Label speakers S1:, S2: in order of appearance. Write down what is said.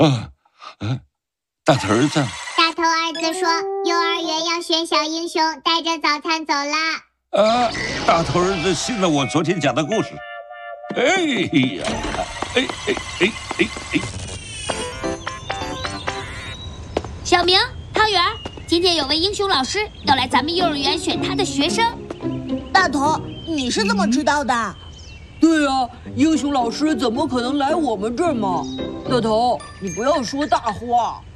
S1: 大头儿子。
S2: 大头儿子说，幼儿园要选小英雄，带着早餐走啦。
S1: 大头儿子信了我昨天讲的故事。哎呀，
S3: 小明、汤圆，今天有位英雄老师要来咱们幼儿园选他的学生。
S4: 大头，你是怎么知道的？
S5: 对啊，英雄老师怎么可能来我们这儿嘛？大头，你不要说大话。